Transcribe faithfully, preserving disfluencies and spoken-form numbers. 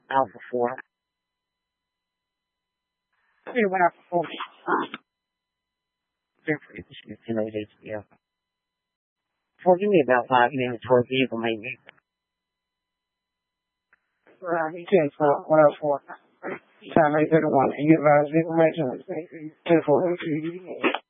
Alpha four. We went Alpha four. Different. You know, H B O. Forgive me about five minutes worth of vehicle maybe. Right, he said one oh four. Time eight thirty one. You advise vehicle maintenance. Ten four oh two.